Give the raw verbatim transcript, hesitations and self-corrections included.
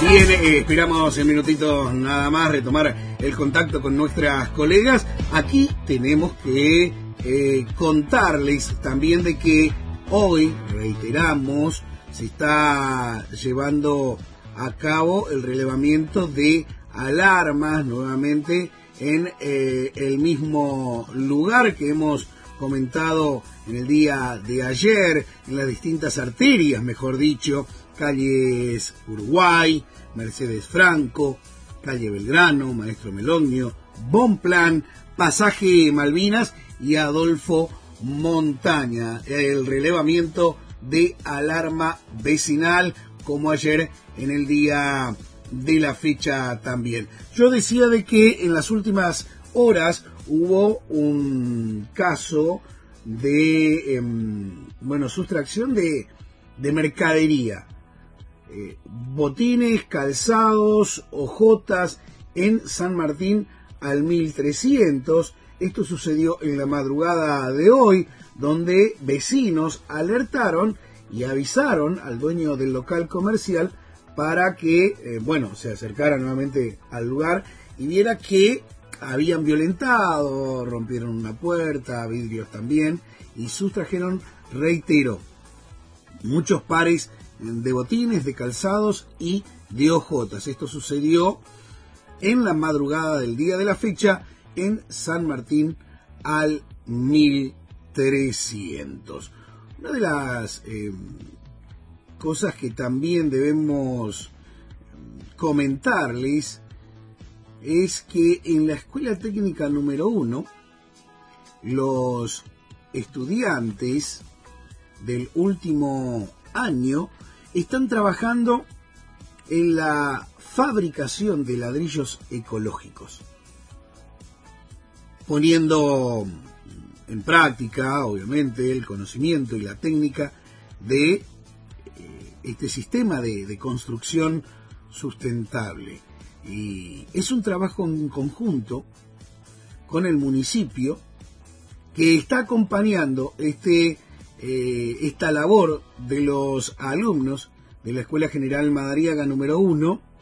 Bien, eh, esperamos en minutitos nada más retomar el contacto con nuestras colegas. Aquí tenemos que eh, contarles también de que hoy, reiteramos, se está llevando a cabo el relevamiento de alarmas nuevamente en eh, el mismo lugar que hemos comentado en el día de ayer, en las distintas arterias, mejor dicho, calles Uruguay, Mercedes Franco, calle Belgrano, Maestro Melonio, Bonplan, Pasaje Malvinas y Adolfo Montaña. El relevamiento de alarma vecinal, como ayer en el día de la fecha también. Yo decía de que en las últimas horas hubo un caso de, eh, bueno, sustracción de, de mercadería. Eh, botines, calzados, ojotas en San Martín al mil trescientos. Esto sucedió en la madrugada de hoy, donde vecinos alertaron y avisaron al dueño del local comercial para que, eh, bueno, se acercara nuevamente al lugar y viera que habían violentado, rompieron una puerta, vidrios también, y sustrajeron, reitero, muchos pares de botines, de calzados y de ojotas. Esto sucedió en la madrugada del día de la fecha en San Martín al mil trescientos. Una de las eh, cosas que también debemos comentarles es que en la escuela técnica número uno, los estudiantes del último año están trabajando en la fabricación de ladrillos ecológicos, poniendo en práctica, obviamente, el conocimiento y la técnica de eh, este sistema de, de construcción sustentable. Y es un trabajo en conjunto con el municipio que está acompañando este Eh, esta labor de los alumnos de la Escuela General Madariaga número uno,